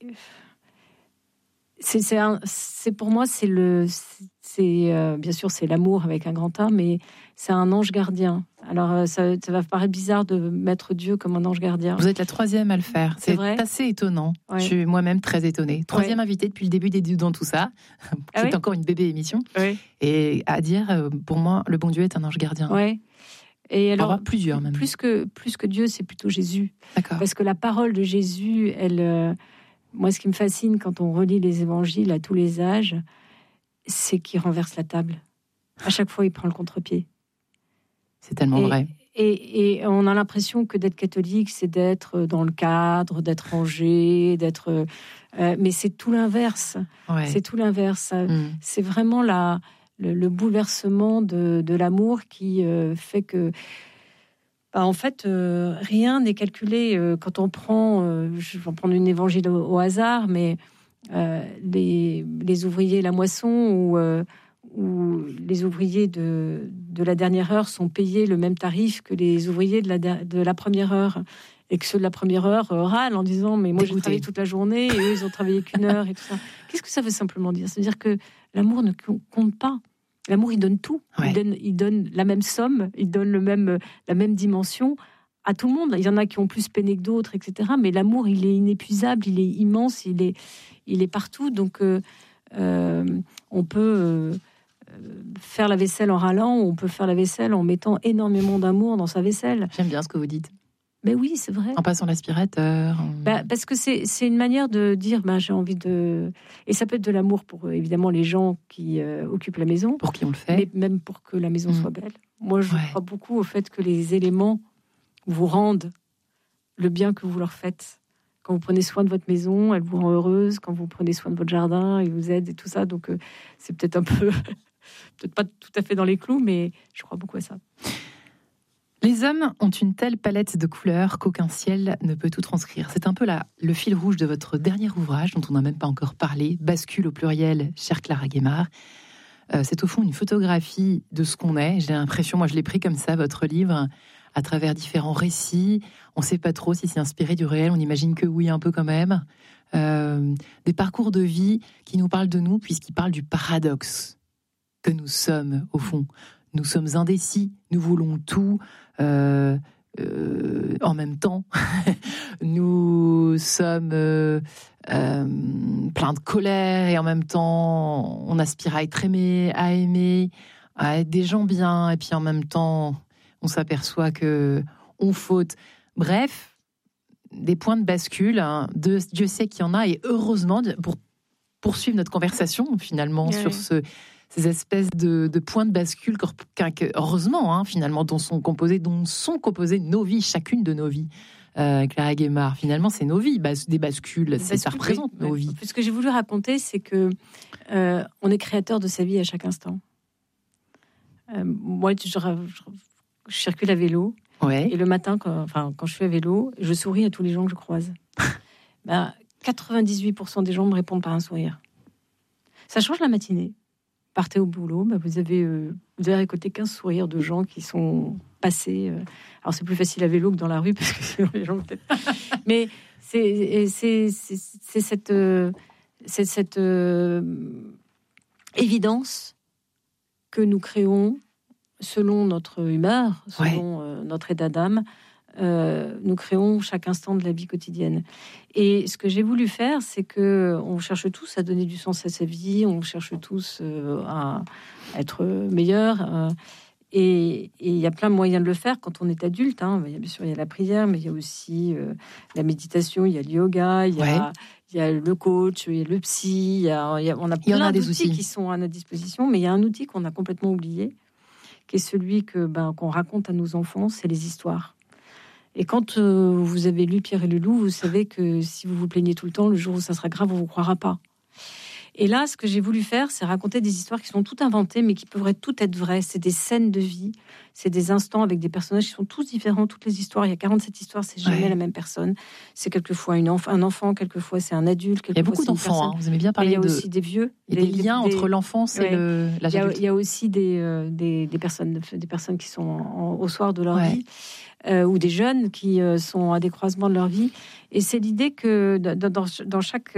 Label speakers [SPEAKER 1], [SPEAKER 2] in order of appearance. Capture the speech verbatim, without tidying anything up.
[SPEAKER 1] c'est, c'est, un, c'est pour moi, c'est le, c'est euh, bien sûr c'est l'amour avec un grand A, mais c'est un ange gardien. Alors euh, ça, ça va paraître bizarre de mettre Dieu comme un ange gardien.
[SPEAKER 2] Vous êtes la troisième à le faire. C'est, c'est assez étonnant. Ouais. Je suis moi-même très étonnée. Troisième ouais. invitée depuis le début des dans tout ça, qui ah est oui encore une bébé émission.
[SPEAKER 1] Oui.
[SPEAKER 2] Et à dire, pour moi, le bon Dieu est un ange gardien.
[SPEAKER 1] Ouais. Et alors,
[SPEAKER 2] alors plusieurs même.
[SPEAKER 1] Plus que plus que Dieu, c'est plutôt Jésus.
[SPEAKER 2] D'accord.
[SPEAKER 1] Parce que la parole de Jésus, elle, euh, moi, ce qui me fascine quand on relit les évangiles à tous les âges, c'est qu'il renverse la table. À chaque fois, il prend le contre-pied.
[SPEAKER 2] C'est tellement
[SPEAKER 1] et,
[SPEAKER 2] vrai.
[SPEAKER 1] Et, et on a l'impression que d'être catholique, c'est d'être dans le cadre, d'être rangé, d'être. Euh, mais c'est tout l'inverse.
[SPEAKER 2] Ouais.
[SPEAKER 1] C'est tout l'inverse.
[SPEAKER 2] Mmh.
[SPEAKER 1] C'est vraiment la. Le, le bouleversement de, de l'amour qui euh, fait que, bah, en fait, euh, rien n'est calculé. Euh, quand on prend, euh, je vais prendre une évangile au, au hasard, mais euh, les, les ouvriers la moisson ou, euh, ou les ouvriers de, de la dernière heure sont payés le même tarif que les ouvriers de la, de la première heure. Et que ceux de la première heure euh, râlent en disant « mais moi, Dégoûté. J'ai travaillé toute la journée et eux, ils ont travaillé qu'une heure. » et tout ça. Qu'est-ce que ça veut simplement dire ? C'est-à-dire que l'amour ne compte pas. L'amour, il donne tout. Ouais. Il, donne, il donne la même somme, il donne le même, la même dimension à tout le monde. Il y en a qui ont plus peiné que d'autres, et cetera. Mais l'amour, il est inépuisable, il est immense, il est, il est partout. Donc, euh, euh, on peut euh, faire la vaisselle en râlant, ou on peut faire la vaisselle en mettant énormément d'amour dans sa vaisselle.
[SPEAKER 2] J'aime bien ce que vous dites.
[SPEAKER 1] Mais oui, c'est vrai.
[SPEAKER 2] En passant l'aspirateur. En...
[SPEAKER 1] Bah, parce que c'est, c'est une manière de dire, bah, j'ai envie de... Et ça peut être de l'amour pour, évidemment, les gens qui euh, occupent la maison.
[SPEAKER 2] Pour qui on le fait.
[SPEAKER 1] Mais même pour que la maison mmh. soit belle. Moi, je
[SPEAKER 2] ouais.
[SPEAKER 1] crois beaucoup au fait que les éléments vous rendent le bien que vous leur faites. Quand vous prenez soin de votre maison, elle vous rend heureuse. Quand vous prenez soin de votre jardin, il vous aide et tout ça. Donc, euh, c'est peut-être un peu... peut-être pas tout à fait dans les clous, mais je crois beaucoup à ça.
[SPEAKER 2] Les hommes ont une telle palette de couleurs qu'aucun ciel ne peut tout transcrire. C'est un peu là le fil rouge de votre dernier ouvrage, dont on n'a même pas encore parlé, Bascule au pluriel, chère Clara Guémard. Euh, c'est au fond une photographie de ce qu'on est. J'ai l'impression, moi je l'ai pris comme ça, votre livre, à travers différents récits. On ne sait pas trop si c'est inspiré du réel, on imagine que oui, un peu quand même. Euh, des parcours de vie qui nous parlent de nous, puisqu'ils parlent du paradoxe que nous sommes, au fond. Nous sommes indécis, nous voulons tout euh, euh, en même temps. Nous sommes euh, euh, pleins de colère et en même temps, on aspire à être aimé, à aimer, à être des gens bien. Et puis en même temps, on s'aperçoit que on faute. Bref, des points de bascule. Hein, de, Dieu sait qu'il y en a. Et heureusement, pour poursuivre notre conversation finalement oui. sur ce... ces espèces de, de points de bascule, heureusement, hein, finalement, dont sont composées, dont sont composées nos vies, chacune de nos vies. Euh, Clara Guémard, finalement, c'est nos vies, bas, des bascules, c'est, ça représente oui, nos vies.
[SPEAKER 1] Ce que j'ai voulu raconter, c'est que euh, on est créateur de sa vie à chaque instant. Euh, moi, je, je, je circule à vélo,
[SPEAKER 2] ouais.
[SPEAKER 1] et le matin, quand, enfin, quand je suis à vélo, je souris à tous les gens que je croise. ben, quatre-vingt-dix-huit pour cent des gens me répondent par un sourire. Ça change la matinée. Partez au boulot, bah vous avez euh, vous avez récolté quinze sourires de gens qui sont passés. Euh, alors c'est plus facile à vélo que dans la rue parce que sinon les gens peut-être. Mais c'est c'est c'est, c'est cette euh, c'est cette euh, évidence que nous créons selon notre humeur, selon ouais. euh, notre état d'âme. Euh, nous créons chaque instant de la vie quotidienne. Et ce que j'ai voulu faire, c'est que on cherche tous à donner du sens à sa vie, on cherche tous euh, à être meilleur. Euh, et il y a plein de moyens de le faire quand on est adulte. Hein. Bien sûr, il y a la prière, mais il y a aussi euh, la méditation, il y a le yoga, il y a, ouais. il y a le coach, il y a le psy. Il y a, il y a, on a plein a d'outils des qui sont à notre disposition, mais il y a un outil qu'on a complètement oublié, qui est celui que, ben, qu'on raconte à nos enfants, c'est les histoires. Et quand euh, vous avez lu Pierre et le loup, vous savez que si vous vous plaignez tout le temps, le jour où ça sera grave, on vous croira pas. Et là, ce que j'ai voulu faire, c'est raconter des histoires qui sont toutes inventées, mais qui pourraient toutes être vraies. C'est des scènes de vie, c'est des instants avec des personnages qui sont tous différents. Toutes les histoires, il y a quarante-sept histoires, c'est jamais ouais. la même personne. C'est quelquefois une enf- un enfant, quelquefois c'est un adulte.
[SPEAKER 2] Il y a beaucoup d'enfants, hein. Vous aimez bien parler de...
[SPEAKER 1] Il y a aussi des vieux.
[SPEAKER 2] Il y a des, des liens des, entre l'enfance et ouais. le, l'âge adulte.
[SPEAKER 1] Il y a aussi des, euh, des, des, personnes, des personnes qui sont en, au soir de leur ouais. vie. Euh, ou des jeunes qui euh, sont à des croisements de leur vie. Et c'est l'idée que dans, dans, dans chaque